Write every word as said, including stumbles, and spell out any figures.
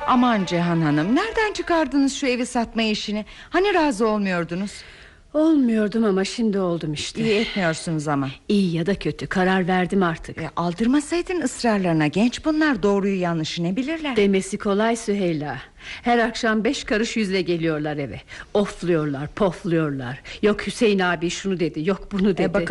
Aman Cihan Hanım, nereden çıkardınız şu evi satma işini? Hani razı olmuyordunuz? Olmuyordum ama şimdi oldum işte. İyi etmiyorsunuz ama. İyi ya da kötü, karar verdim artık. e, Aldırmasaydın ısrarlarına. Genç bunlar, doğruyu yanlışı ne bilirler? Demesi kolay Süheyla. Her akşam beş karış yüzle geliyorlar eve. Ofluyorlar, pofluyorlar. Yok Hüseyin abi şunu dedi, yok bunu dedi. E,